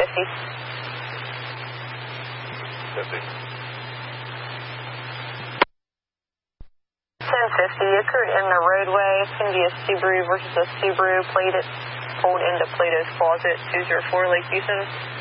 50. 1050 occurred in the roadway. It's going to be a Subaru versus a Subaru. Pulled into Plato's Closet, 204 Lake Houston.